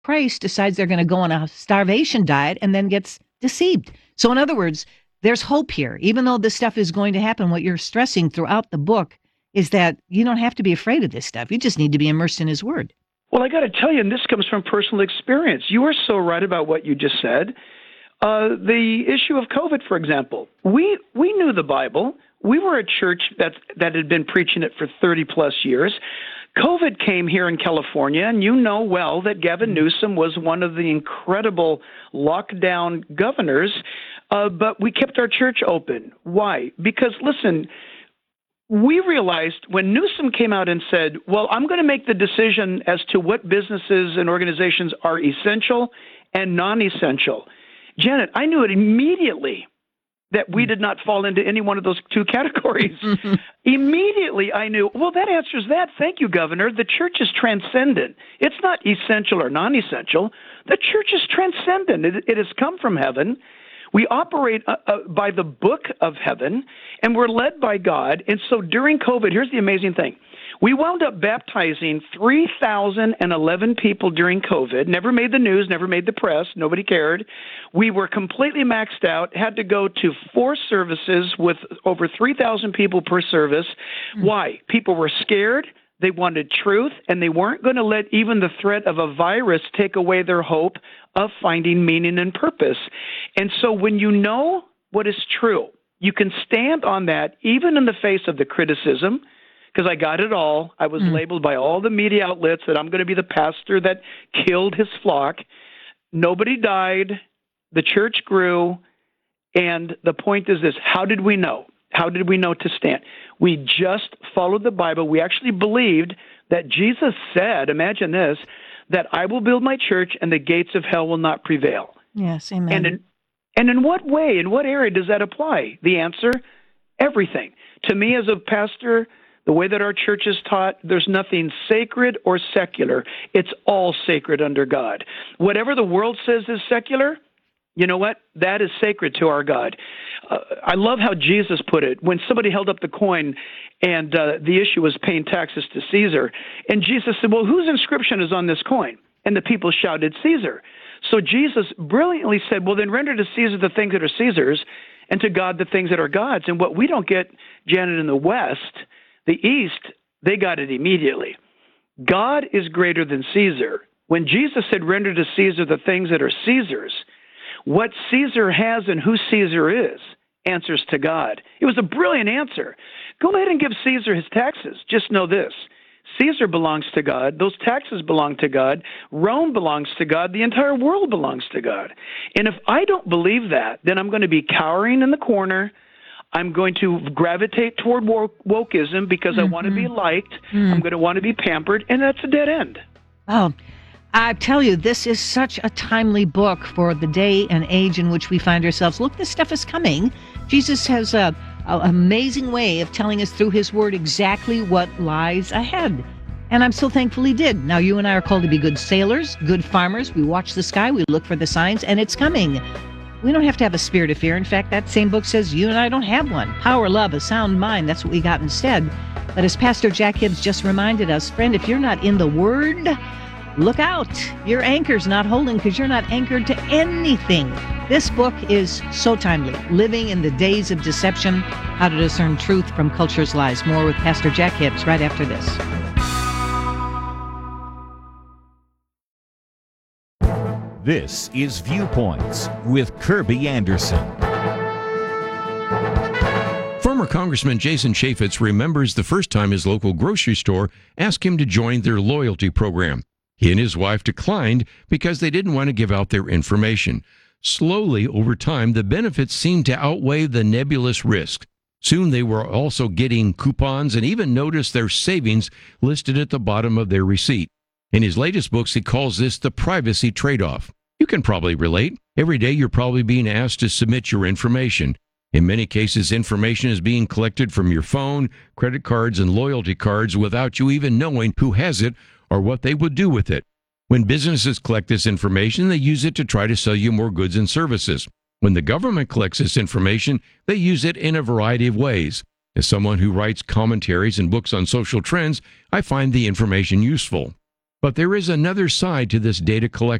Christ decides they're going to go on a starvation diet and then gets deceived. So in other words, there's hope here. Even though this stuff is going to happen, what you're stressing throughout the book is that you don't have to be afraid of this stuff. You just need to be immersed in his word. Well, I got to tell you, and this comes from personal experience. You are so right about what you just said. The issue of COVID, for example, we knew the Bible. We were a church that had been preaching it for 30 plus years. COVID came here in California, and you know well that Gavin Newsom was one of the incredible lockdown governors, but we kept our church open. Why? Because, listen, we realized when Newsom came out and said, well, I'm going to make the decision as to what businesses and organizations are essential and non-essential. Janet, I knew it immediately that we did not fall into any one of those two categories. Immediately I knew, well, that answers that. Thank you, Governor. The church is transcendent. It's not essential or non-essential. The church is transcendent. It has come from heaven. We operate by the book of heaven, and we're led by God. And so during COVID, here's the amazing thing. We wound up baptizing 3,011 people during COVID, never made the news, never made the press, nobody cared. We were completely maxed out, had to go to 4 services with over 3,000 people per service. Why? People were scared, they wanted truth, and they weren't going to let even the threat of a virus take away their hope of finding meaning and purpose. And so when you know what is true, you can stand on that even in the face of the criticism, because I got it all. I was labeled by all the media outlets that I'm going to be the pastor that killed his flock. Nobody died. The church grew. And the point is this, how did we know? How did we know to stand? We just followed the Bible. We actually believed that Jesus said, imagine this, that I will build my church and the gates of hell will not prevail. Yes, amen. And in what way, in what area does that apply? The answer, everything. To me as a pastor, the way that our church is taught, there's nothing sacred or secular. It's all sacred under God. Whatever the world says is secular, you know what? That is sacred to our God. I love how Jesus put it. When somebody held up the coin and the issue was paying taxes to Caesar, and Jesus said, well, whose inscription is on this coin? And the people shouted, Caesar. So Jesus brilliantly said, well, then render to Caesar the things that are Caesar's and to God the things that are God's. And what we don't get, Janet, in the West, the East, they got it immediately. God is greater than Caesar. When Jesus said, render to Caesar the things that are Caesar's, what Caesar has and who Caesar is answers to God. It was a brilliant answer. Go ahead and give Caesar his taxes. Just know this. Caesar belongs to God. Those taxes belong to God. Rome belongs to God. The entire world belongs to God. And if I don't believe that, then I'm going to be cowering in the corner. I'm going to gravitate toward wokeism because I want to be liked. I'm going to want to be pampered, and that's a dead end. Oh, I tell you, this is such a timely book for the day and age in which we find ourselves. Look, this stuff is coming. Jesus has an amazing way of telling us through his word exactly what lies ahead. And I'm so thankful he did. Now, you and I are called to be good sailors, good farmers. We watch the sky, we look for the signs, and it's coming. We don't have to have a spirit of fear. In fact, that same book says you and I don't have one. Power, love, a sound mind, that's what we got instead. But as Pastor Jack Hibbs just reminded us, friend, if you're not in the Word, look out. Your anchor's not holding because you're not anchored to anything. This book is so timely. Living in the Days of Deception, How to Discern Truth from Culture's Lies. More with Pastor Jack Hibbs right after this. This is Viewpoints with Kirby Anderson. Former Congressman Jason Chaffetz remembers the first time his local grocery store asked him to join their loyalty program. He and his wife declined because they didn't want to give out their information. Slowly, over time, the benefits seemed to outweigh the nebulous risk. Soon they were also getting coupons and even noticed their savings listed at the bottom of their receipt. In his latest books, he calls this the privacy trade-off. You can probably relate. Every day you're probably being asked to submit your information. In many cases, information is being collected from your phone, credit cards, and loyalty cards without you even knowing who has it or what they would do with it. When businesses collect this information, they use it to try to sell you more goods and services. When the government collects this information, they use it in a variety of ways. As someone who writes commentaries and books on social trends, I find the information useful. But there is another side to this data collection